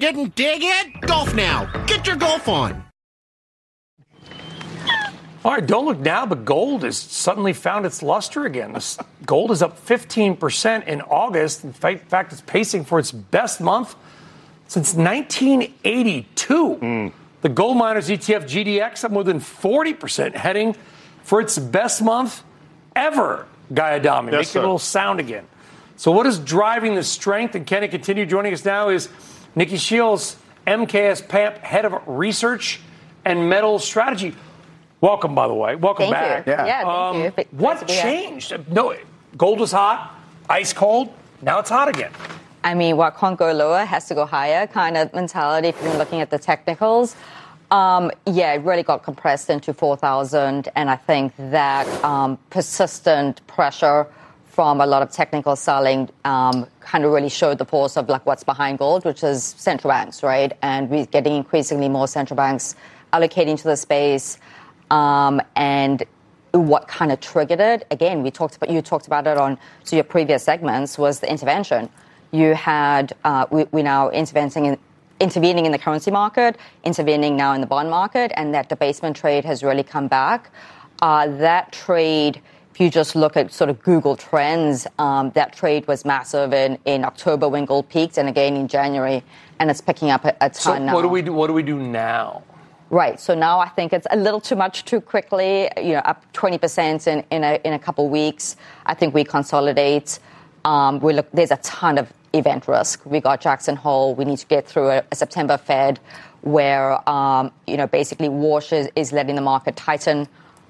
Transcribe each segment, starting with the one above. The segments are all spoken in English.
Didn't dig it? Golf now. Get your golf on. All right, don't look now, but gold has suddenly found its luster again. Gold is up 15% in August. In fact, it's pacing for its best month since 1982. The gold miners ETF GDX up more than 40%, heading for its best month ever. Guy Adami, yes, make sir. a little sound again. So what is driving the strength? And can it continue? Joining us now is Nikki Shields, MKS PAMP, Head of Research and Metals Strategy. Welcome, by the way. Welcome back. Thank you. What changed? No, gold was hot, ice cold. Now it's hot again. I mean, what can't go lower has to go higher kind of mentality if you're looking at the technicals. It really got compressed into 4,000. And I think that persistent pressure from a lot of technical selling kind of really showed the force of like what's behind gold, which is central banks, right? And we're getting increasingly more central banks allocating to the space. And what kind of triggered it? Again, you talked about it on your previous segments was the intervention. You had we're now intervening in the currency market, intervening now in the bond market, and that debasement trade has really come back. That trade, if you just look at sort of Google Trends, that trade was massive in October when gold peaked, and again in January, and it's picking up a ton now. So what do we do now? Right. So now I think it's a little too much too quickly. Up 20% in a couple of weeks. I think we consolidate. There's a ton of event risk. We got Jackson Hole. We need to get through a September Fed where basically Walsh is letting the market tighten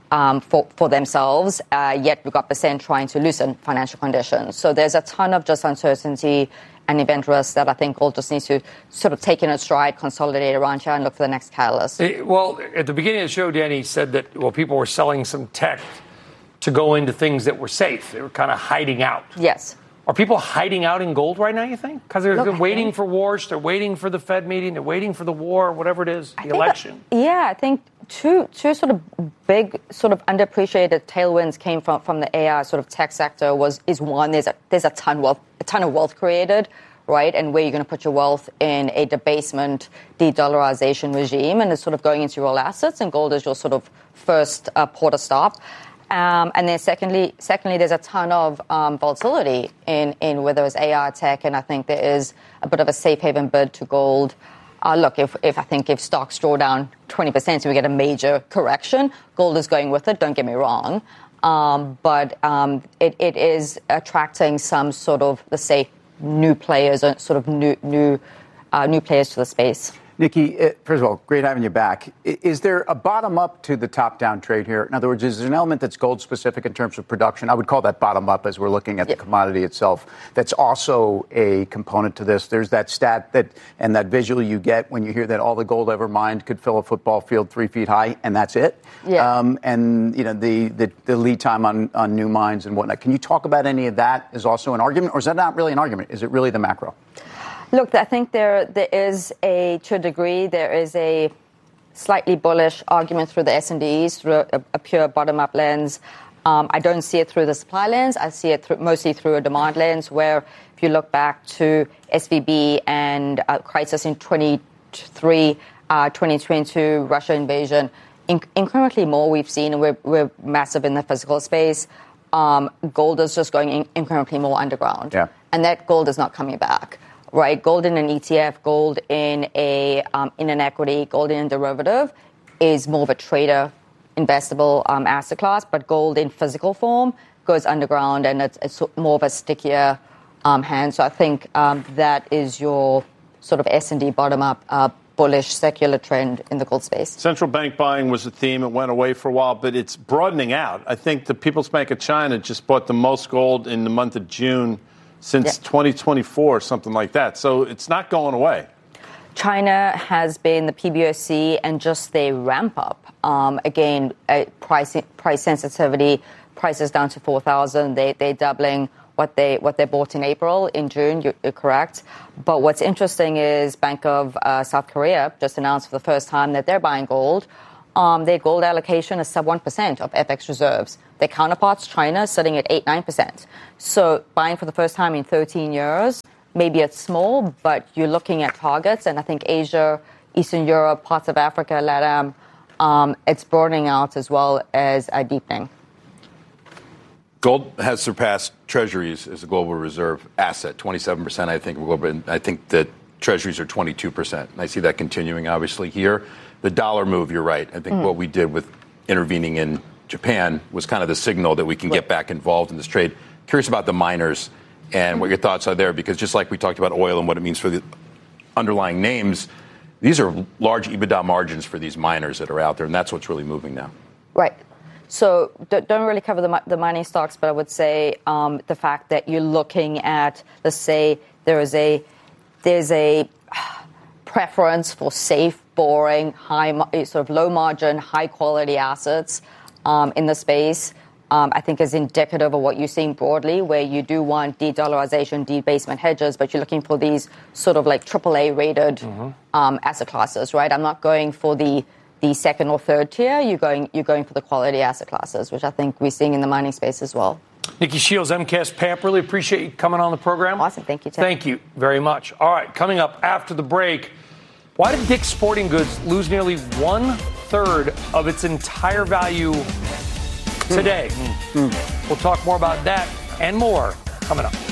for themselves. Yet we've got Percent trying to loosen financial conditions. So there's a ton of just uncertainty and event risk that I think gold just needs to sort of take in a stride, consolidate around here, and look for the next catalyst. Well, at the beginning of the show, Danny said that people were selling some tech to go into things that were safe. They were kind of hiding out. Yes. Are people hiding out in gold right now, you think? Because they're waiting for Walsh, they're waiting for the Fed meeting, they're waiting for the war, whatever it is, the election. I think two sort of big, sort of underappreciated tailwinds came from the AI sort of tech sector. Is one, there's a ton of wealth created, right? And where you're going to put your wealth in a debasement, de-dollarization regime, and it's sort of going into real assets, and gold is your sort of first port of stop. And then secondly, there's a ton of volatility in whether it's AI tech, and I think there is a bit of a safe haven bid to gold. Look, if stocks draw down 20% and we get a major correction, gold is going with it. Don't get me wrong, but it is attracting some sort of, let's say, new players, sort of new players to the space. Nikki, first of all, great having you back. Is there a bottom-up to the top-down trade here? In other words, is there an element that's gold-specific in terms of production? I would call that bottom-up as we're looking at the commodity itself. That's also a component to this. There's that stat and that visual you get when you hear that all the gold ever mined could fill a football field 3 feet high, and that's it. Yeah. And the lead time on new mines and whatnot. Can you talk about any of that as also an argument, or is that not really an argument? Is it really the macro? Look, I think to a degree, there is a slightly bullish argument through the S&Ds, through a pure bottom-up lens. I don't see it through the supply lens. I see it mostly through a demand lens, where if you look back to SVB and crisis in 2023, 2022, Russia invasion, incrementally more we've seen, and we're massive in the physical space. Gold is just going incrementally more underground. Yeah. And that gold is not coming back. Right, gold in an ETF, gold in an equity, gold in a derivative is more of a trader investable asset class, but gold in physical form goes underground, and it's more of a stickier hand. So I think that is your sort of S&D bottom-up bullish secular trend in the gold space. Central bank buying was a theme. It went away for a while, but it's broadening out. I think the People's Bank of China just bought the most gold in the month of June since 2024, something like that. So it's not going away. China has been the PBOC, and just their ramp up. Again, price sensitivity, prices down to 4,000. They're doubling what they bought in April. In June, you're correct. But what's interesting is Bank of South Korea just announced for the first time that they're buying gold. Their gold allocation is sub 1% of FX reserves. Their counterparts, China, is sitting at 8-9%. So buying for the first time in 13 years, maybe it's small, but you're looking at targets. And I think Asia, Eastern Europe, parts of Africa, LATAM, it's broadening out as well as deepening. Gold has surpassed treasuries as a global reserve asset, 27%, I think, global. I think that treasuries are 22%. And I see that continuing, obviously, here. The dollar move, you're right. I think what we did with intervening in Japan was kind of the signal that we can get back involved in this trade. Curious about the miners and what your thoughts are there, because just like we talked about oil and what it means for the underlying names, these are large EBITDA margins for these miners that are out there, and that's what's really moving now. Right. So don't really cover the mining stocks, but I would say the fact that you're looking at, let's say, there's a preference for safe, boring, sort of low margin, high quality assets in the space. I think is indicative of what you're seeing broadly, where you do want de-dollarization, debasement hedges, but you're looking for these sort of like AAA rated asset classes, right? I'm not going for the second or third tier. You're going for the quality asset classes, which I think we're seeing in the mining space as well. Nikki Shields, MKS PAMP, really appreciate you coming on the program. Awesome. Thank you, Tim. Thank you very much. All right, coming up after the break, why did Dick's Sporting Goods lose nearly 1/3 of its entire value today? We'll talk more about that and more coming up.